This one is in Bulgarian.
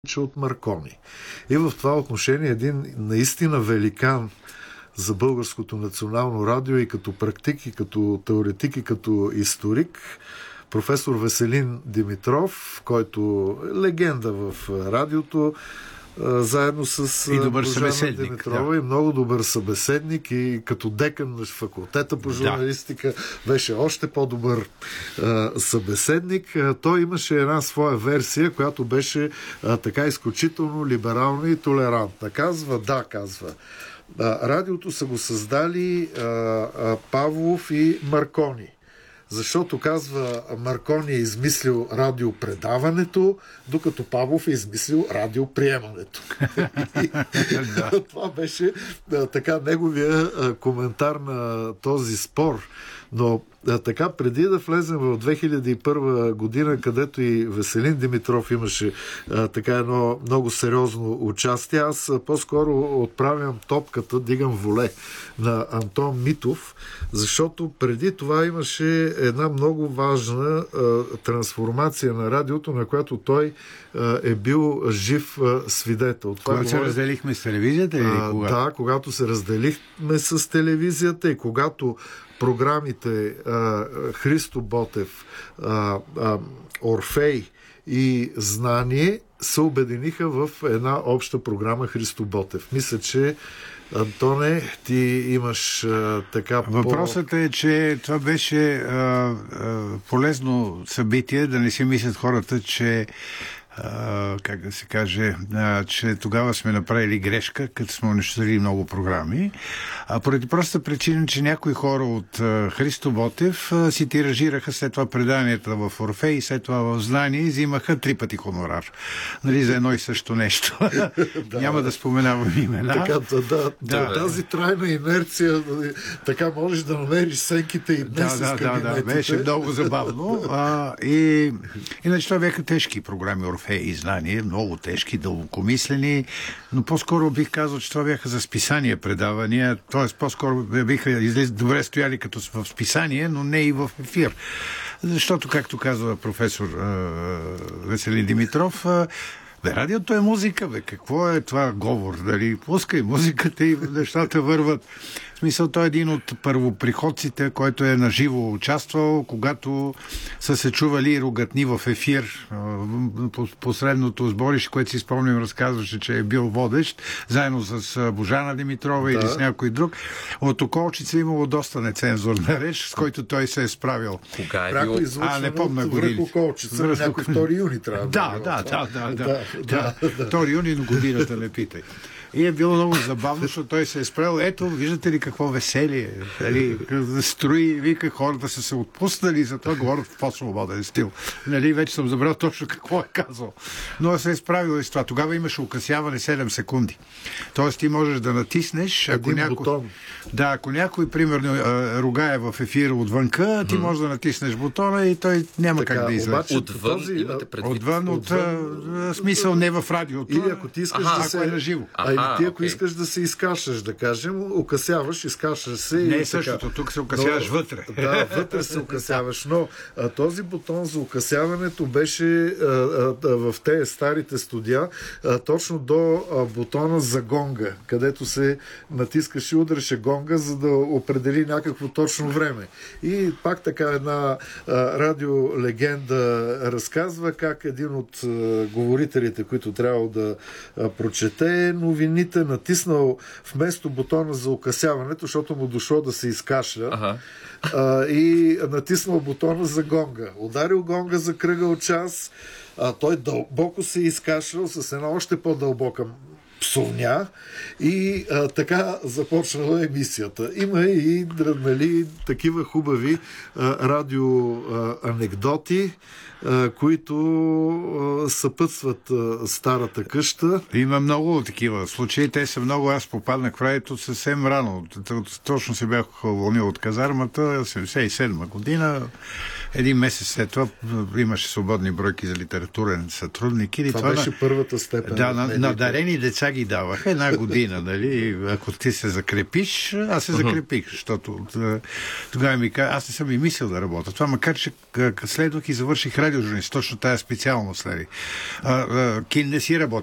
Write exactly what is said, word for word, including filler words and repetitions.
от Маркони. И в това отношение един наистина великан за българското национално радио и като практик, и като теоретик, и като историк, професор Веселин Димитров, който е легенда в радиото, заедно с и добър Божана събеседник, Димитрова, да. и много добър събеседник, и като декан на факултета по журналистика да. беше още по-добър а, събеседник. А, той имаше една своя версия, която беше а, така изключително либерална и толерантна. Казва, да, казва. А, радиото са го създали а, а, Павлов и Маркони. Защото, казва, Маркони е измислил радиопредаването, докато Павлов е измислил радиоприемането. Това беше а, така неговия а, коментар на този спор. Но а, така, преди да влезем в две хиляди и първа година, където и Веселин Димитров имаше а, така едно много сериозно участие, аз а, по-скоро отправям топката, дигам воле на Антон Митов, защото преди това имаше една много важна а, трансформация на радиото, на която той а, е бил жив а, свидетел. Това когато говоря... се разделихме с телевизията или а, кога? Да, когато се разделихме с телевизията и когато програмите а, Христо Ботев, а, а, Орфей и Знание се обединиха в една обща програма Христо Ботев. Мисля, че, Антоне, ти имаш а, така... Въпросът по... е, че това беше а, а, полезно събитие, да не си мислят хората, че Uh, как да се каже, uh, че тогава сме направили грешка, като сме унищожили много програми. А поради простата причина, че някои хора от uh, Христо Ботев uh, си тиражираха след това преданията в Орфей и след това в Знание и взимаха три пъти хонорар. Нали, за едно и също нещо. да. Няма да споменавам имена. Така, да, да, да. Тази трайна инерция, така можеш да намериш сенките и днес да, с кабинетите. Да, да, беше много забавно. А, и, иначе това бяха тежки програми Орфей и Знание, много тежки, дълбокомислени, но по-скоро бих казал, че това бяха за списания предавания, т.е. по-скоро биха излез, добре стояли като в списание, но не и в ефир. Защото, както казва професор е, Веселин Димитров, е, бе, радиото е музика, бе, какво е това говор? Дали пускай музиката и нещата върват. В смисъл, той е един от първоприходците, който е наживо участвал, когато са се чували ругатни в ефир. Посредното сборище, което си спомням, разказваше, че е бил водещ, заедно с Божана Димитрова да. или с някой друг. От околчица имало доста нецензурна реч, с който той се е справил. Кога е бил? А, не помня годините. Околчица, на някой втори юни трябва да, да, да, да, да, да, да. втори юни, но годината не питай. И е било много забавно, защото той се е справил. Ето, виждате ли какво веселие. Нали, строи, вика, хората са се отпуснали, затова говорят в по-свободен стил. Нали, вече съм забрал точно какво е казал. Но се е справил и с това. Тогава имаше укъсяване седем секунди. Тоест ти можеш да натиснеш, ако един някой... бутон. Да, ако някой, примерно, ругае в ефира отвънка, ти можеш да натиснеш бутона и той няма така, как да излезе. Отвън този... имате предвид? Отвън, от, от смисъл не в радиото. Или ако ти искаш Аха, да се... ако е наживо. А, а ти ако okay. искаш да се изкашаш, да кажем, укъсяваш, изкашаш се. Не и е същото, така. тук се укъсяваш но, вътре. Да, вътре се укъсяваш, но а, този бутон за укъсяването беше а, а, а, в тези старите студия а, точно до а, бутона за гонга, където се натискаше и удреше гонга, за да определи някакво точно време. И пак така една а, радиолегенда разказва как един от а, говорителите, които трябва да а, прочете новините, натиснал вместо бутона за укъсяването, защото му дошло да се изкашля, ага. а, и натиснал бутона за гонга. Ударил гонга за кръгъл час, а той дълбоко се изкашлял с една още по-дълбока псовня и а, така започнала емисията. Има и нали, такива хубави а, радио а, анекдоти, а, които а, съпътстват а, старата къща. Има много такива случаи. Те са много. Аз попаднах в радиото съвсем рано. Точно се бях уволнил от казармата, седемдесет и седма година. Един месец след това имаше свободни бройки за литературен сътрудник. Или това, това беше на... първата степен. Да, на, надарени деца ги даваха една година, нали? Ако ти се закрепиш, аз се закрепих, защото тогава ми каза, аз не съм и мислил да работя. Това макар, че следвах и завърших радио радиожурналист, точно тая специалност. Нали. А, а, Кин не си работи